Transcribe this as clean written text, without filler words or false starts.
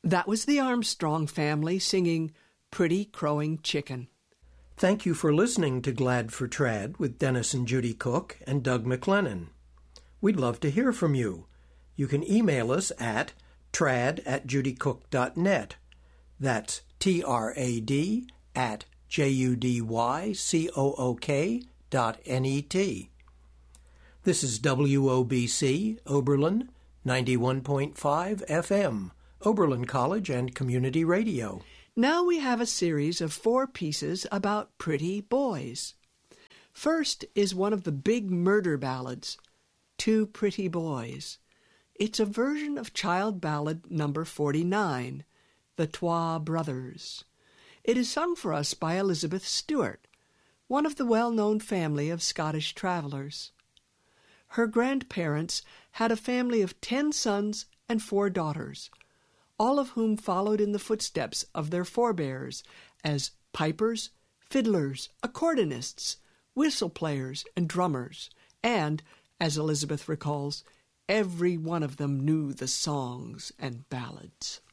That was the Armstrong family singing Pretty Crowing Chicken. Thank you for listening to Glad for Trad with Dennis and Judy Cook and Doug McLennan. We'd love to hear from you. You can email us at trad@judycook.net. That's trad@judycook.net. This is WOBC, Oberlin, 91.5 FM, Oberlin College and Community Radio. Now we have a series of 4 pieces about pretty boys. First is one of the big murder ballads, Two Pretty Boys. It's a version of child ballad number 49, The Twa Brothers. It is sung for us by Elizabeth Stewart, one of the well-known family of Scottish travellers. Her grandparents had a family of 10 sons and 4 daughters, all of whom followed in the footsteps of their forebears as pipers, fiddlers, accordionists, whistle players, and drummers, and, as Elizabeth recalls, every one of them knew the songs and ballads.